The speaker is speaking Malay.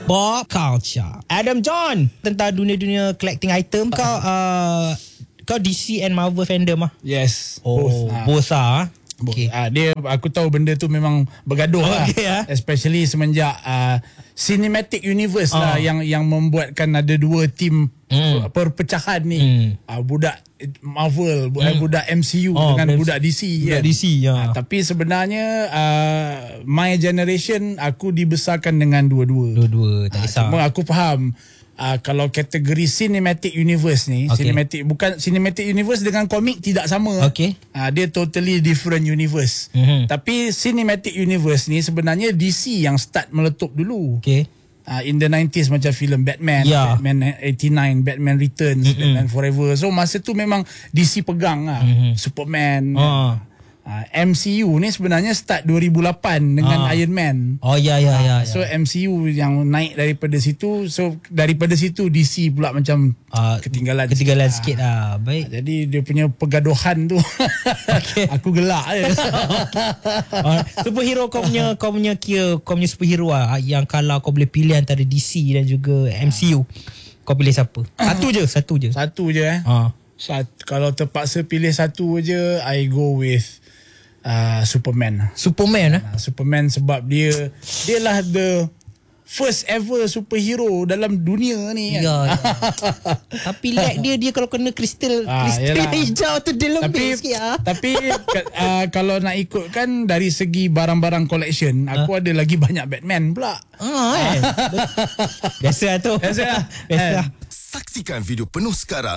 Pop culture. Adam John, tentang dunia-dunia collecting item, kau DC and Marvel fandom ah? Yes. Both ah. Okay. Dia, aku tahu benda tu memang bergaduh especially semenjak cinematic universe lah yang membuatkan ada dua team perpecahan ni. Budak Marvel, budak MCU dengan budak DC kan. DC ya. Tapi sebenarnya my generation aku dibesarkan dengan dua-dua. Tak kisah. Cuma aku faham kalau kategori cinematic universe ni, cinematic universe dengan komik tidak sama. Dia totally different universe. Tapi cinematic universe ni sebenarnya DC yang start meletup dulu. In the 90s macam filem Batman, Batman 89, Batman Returns, Batman Forever. So masa tu memang DC pegang Superman. MCU ni sebenarnya start 2008 dengan Iron Man. So MCU yang naik daripada situ. So daripada situ DC pula macam ketinggalan sikit lah. Baik. Jadi dia punya pergaduhan tu aku gelak je. Superhero kau punya superhero yang kalau kau boleh pilih antara DC dan juga MCU, kau pilih siapa? Satu je. Kalau terpaksa pilih satu je, I go with Superman sebab dia lah the first ever superhero dalam dunia ni kan? Tapi lag dia kalau kena kristal hijau tu dia lembik sikit Tapi kalau nak ikutkan dari segi barang-barang collection, aku ada lagi banyak Batman pula. Biasa tu. Biasa. Saksikan video penuh sekarang